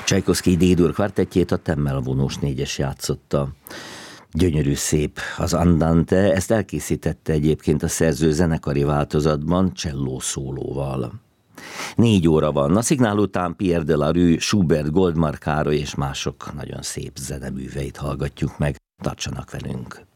Csajkovszky D-dur kvartettjét a Temmel vonós négyes játszotta. Gyönyörű szép az Andante, ezt elkészítette egyébként a szerző zenekari változatban, cselló szólóval. 4 óra van, a szignál után Pierre de la Rue, Schubert, Goldmar Károly és mások nagyon szép zeneműveit hallgatjuk meg. Tartsanak velünk!